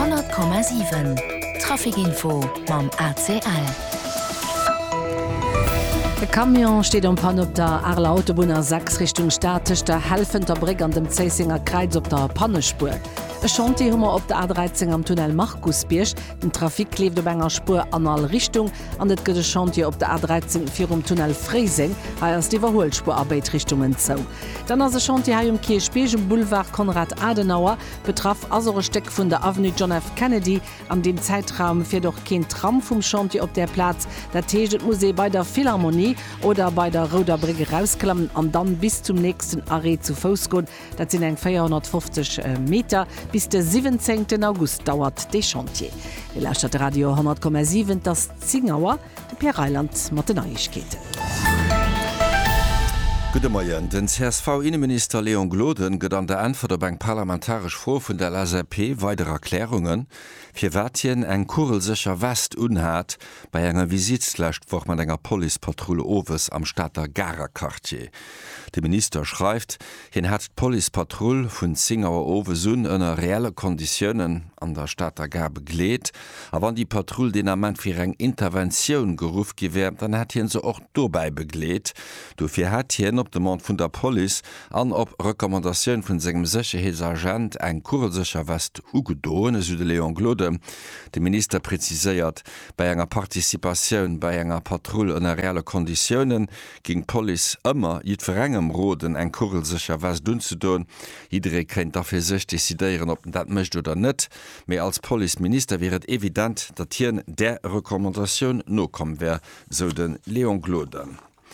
100,7 Trafikinfo mam ACL. De Kamion steht am Pan op der Arler Autobahn 6 Richtung Statisch der helfender Brig an dem Zeisinger Kreuz op der Pannespur. E Chantier hummer op der A13 am Tunnel Markusbiersch, den Trafik kleef de Benger Spur an all Richtung, an et gëtt Chantier op der A13 fir um Tunnel Freising, als d'Iwerholspurarbeit Richtungen zou. Dann as se Chantier ha um Kirchbegem Boulevard Konrad Adenauer betraff asere Steck vun der Avenue John F. Kennedy, an dem Zeitraum fir doch kein Tram vum Chantier op der Platz, dat teget Musee bei der Philharmonie oder bei der Roder Brigge rausklammen an dann bis zum nächsten Arrêt zu Fuß gehen. Das sind 450 Meter. Bis der 17. August dauert de Chantier. Die Lauscht Radio 100,7 das Zingauer, de Pierre Reiland mit den Neuigkeiten. Guten Morgen. Den CSV-Innenminister Leon Gloden geht an der Antwort der Bank parlamentarisch vor von der LASP weitere Erklärungen, für Wertien ein kurelsicher West unhat bei einer Visitlechtwoch mit einer Policepatrouille Oves am Stadter Gara-Quartier. Der Minister schreibt, hin hat die Policepatrouille von Zingauer Oves unter reelle Konditionen an der Stadter Gara begleitet, aber wenn die Patrouille den Amant für eine Intervention gerufen gewährt, dann hat ihn so auch dabei begleitet. Dafür hat ihn op dem Mond vun der Police an op Rekommandaioun vun segem Sicherheitsagent eng kurelsicher West ugedoen Süde Leon Glode. De Minister preziséiert, bei enger Partizipatioun bei enger Patrouille an reale Konditionen ging Police ëmmer jiet verrengem Roden eng kurelsicher West dun zu doen. Idere kennt dafür sech desideieren, ob dat mecht oder net. Mei als Policeminister wäret evident, dat hien der Rekommandaioun no kom wär, so den Leon Gloden.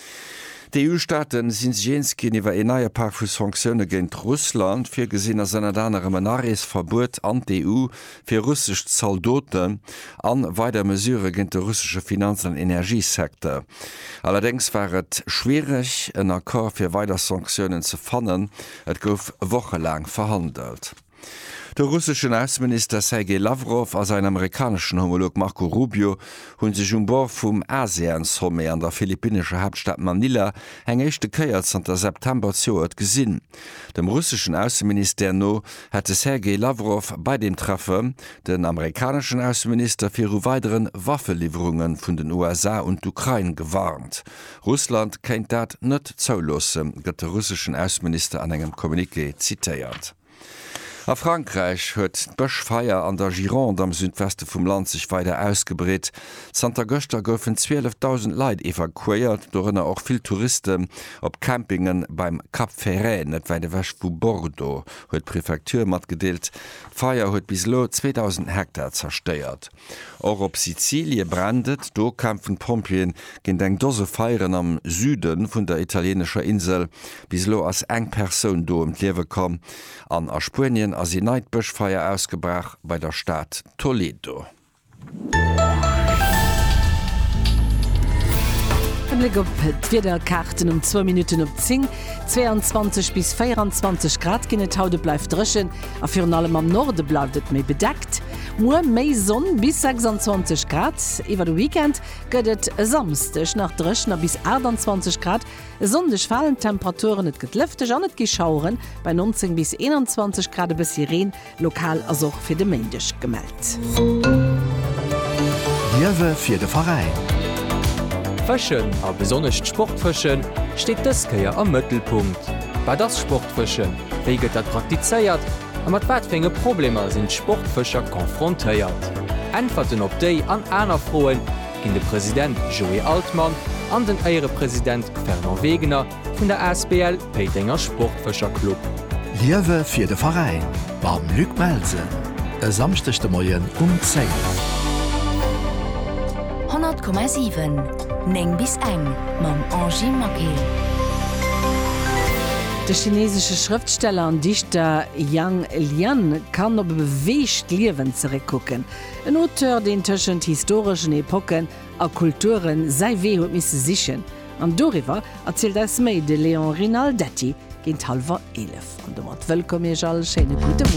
Die EU-Staaten sind jenski iwwer en neier Park vu Sanktionune géint Russland fir gesinn as seiner danere Menaresverbot an die EU fir russsisch Zaldoten an weiter Mesure géint de russische Finanz- und Energiesektor. Allerdings waret schwierig en Akkor fir weiter Sanktionen ze fannen, et gouf wochelang verhandelt. Der russische Außenminister Sergei Lavrov als ein amerikanischen Homolog Marco Rubio hun sich Bord vom ASEAN-Sommet an der philippinischen Hauptstadt Manila eng echte Käier der September zuet gesinn. Dem russischen Außenminister no hatte Sergei Lavrov bei dem Treffen den amerikanischen Außenminister für weiteren Waffenlieferungen von den USA und Ukraine gewarnt. Russland kennt dat net zoulassen, gëtt der russischen Außenminister an engem Kommuniqué zitiert. A Frankreich huet d'Bëschfeier an der Gironde am Südweste vum Land sich weiter ausgebreet. Santa Göster goufen 12.000 Leiit evakuiert, dorënner auch viel Touristen op Campingen beim Cap Ferret, net weide wäch vu Bordeaux, huet Präfektur mat gedeelt. Feier huet bislo 2000 Hektar zersteiert. Auch op Sizilie brandet, do kämpfen Pompien gin eng dose Feieren am Süden vun der italienischer Insel, bislo as eng Person do Liewe kom. An Spurien as sie Neidböschfeier ausgebracht bei der Stadt Toledo. Blick op Karten um 2 Minuten op 10, 22 bis 24 Grad ginnet Haude bleif dreschen, a fir allem am Norde bleibt méi bedeckt. Mo méi Sonn bis 26 Grad, iwwer de Weekend gëtt samstech nach Drechner bis 28 Grad, sondech fallen Temperaturen et gët lëfteg an net geschauren bei 19 bis 21 Grad bis Sireen, lokal as och fir de Mäendech gemeldt. Liewe fir de Verein. Fëschen a besonnecht Sportfëschen steet dëskeier am Mëttelpunkt. Bei das Sportfëschen wéget dat praktizéiert, a mat watfäge Probleme sinn Sportfëcher konfrontéiert. Antworten op déi an einer Froen ginn de Präsident Joey Altmann an den eiere Präsident Fernand Wegener vun der SBL Peitinger Sportfëcherklub. Liewe fir de Verein, Mam Lück Melzen, e samstechte Moien 10. 100,7 Neng bis eng mam Angie Maquet. Der chinesische Schriftsteller und Dichter Yang Lian kann op beweegt Liewen zurückgucken. Ein Auteur, den tschen historischen Epochen a Kulturen sei weh und misse sichen. An Doriver erzählt es méi de Leon Rinaldetti gegen 10:30. Und damit willkommen ihr alle schöne gute Morgen.